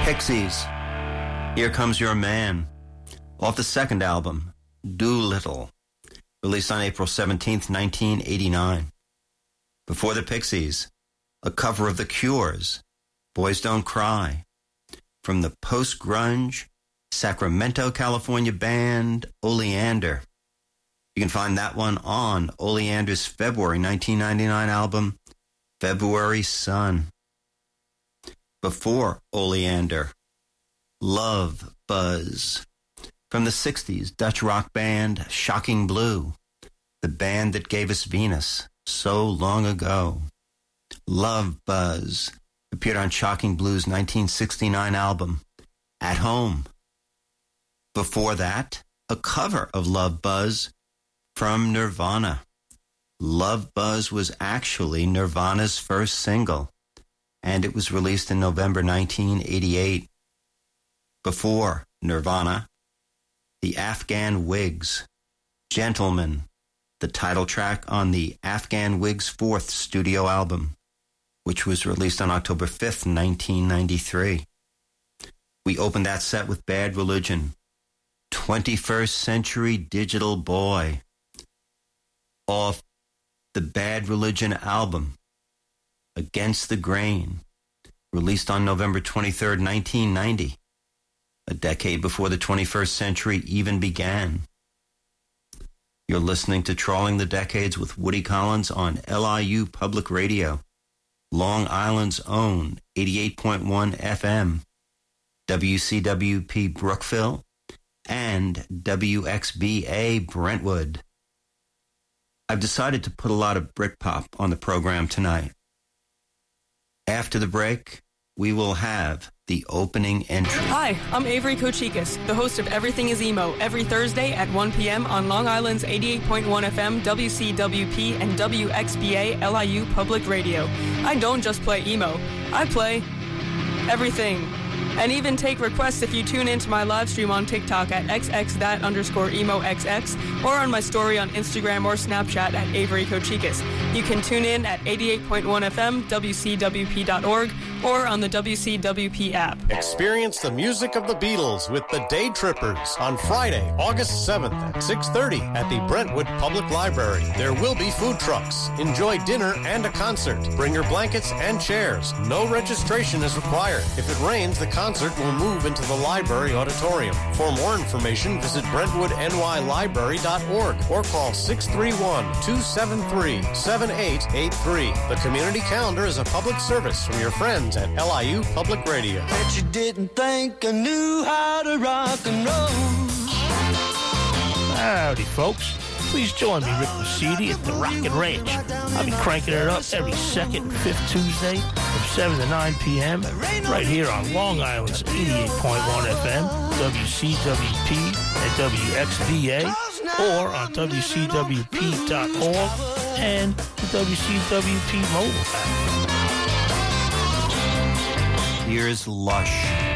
Pixies, Here Comes Your Man, off the second album, Doolittle, released on April 17th, 1989. Before the Pixies, a cover of The Cure's Boys Don't Cry, from the post-grunge Sacramento, California band Oleander. You can find that one on Oleander's February 1999 album, February Sun. Before Oleander, Love Buzz, from the 60s Dutch rock band Shocking Blue, the band that gave us Venus so long ago. Love Buzz appeared on Shocking Blue's 1969 album, At Home. Before that, a cover of Love Buzz from Nirvana. Love Buzz was actually Nirvana's first single, and it was released in November 1988. Before Nirvana, the Afghan Whigs, Gentlemen, the title track on the Afghan Whigs' fourth studio album, which was released on October 5th, 1993. We opened that set with Bad Religion, 21st Century Digital Boy, off the Bad Religion album, Against the Grain, released on November 23rd, 1990, a decade before the 21st century even began. You're listening to Trawling the Decades with Woody Collins on LIU Public Radio, Long Island's own 88.1 FM, WCWP Brookville, and WXBA Brentwood. I've decided to put a lot of Britpop on the program tonight. After the break, we will have the opening entry. Hi, I'm Avery Kochikis, the host of Everything is Emo, every Thursday at 1 p.m. on Long Island's 88.1 FM, WCWP, and WXBA LIU Public Radio. I don't just play emo, I play everything. And even take requests if you tune into my live stream on TikTok at xxthat_emoxx or on my story on Instagram or Snapchat at Avery Kochikis. You can tune in at 88.1 FM, WCWP.org, or on the WCWP app. Experience the music of the Beatles with the Day Trippers on Friday, August 7th at 6:30 at the Brentwood Public Library. There will be food trucks. Enjoy dinner and a concert. Bring your blankets and chairs. No registration is required. If it rains, the concert will move into the library auditorium. For more information, visit BrentwoodNYLibrary.org or call 631-273-7883. The community calendar is a public service from your friends at LIU Public Radio. Bet you didn't think I knew how to rock and roll. Howdy, folks. Please join me, Rick Lucidi, at the Rockin' Ranch. I'll be cranking it up every second and fifth Tuesday from 7 to 9 p.m. right here on Long Island's 88.1 FM, WCWP, and WXBA, or on WCWP.org and the WCWP mobile app. Here's Lush.